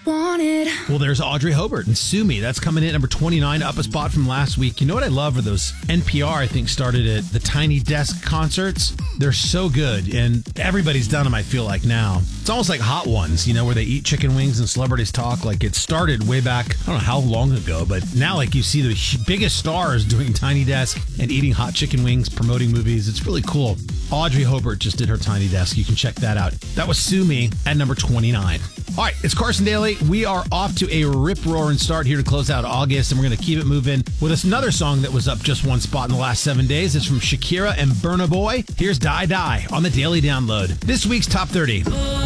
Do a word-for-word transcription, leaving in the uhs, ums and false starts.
wanted. Well, there's Audrey Hobart and Sue Me. That's coming in at number twenty-nine, up a spot from last week. You know what I love are those N P R, I think, started at the Tiny Desk concerts. They're so good, and everybody's done them, I feel like, now. It's almost like Hot Ones, you know, where they eat chicken wings and celebrities talk. Like, it started way back, I don't know how long ago, but now, like, you see the biggest stars doing Tiny Desk and eating hot chicken wings, promoting movies. It's really cool. Audrey Hobart just did her Tiny Desk. You can check that out. That was Sue Me at number twenty-nine. All right, it's Carson Daly. We are off to a rip-roaring start here to close out August, and we're going to keep it moving with another song that was up just one spot in the last seven days. It's from Shakira and Burna Boy. Here's Die Die on the Daily Download. This week's Top thirty.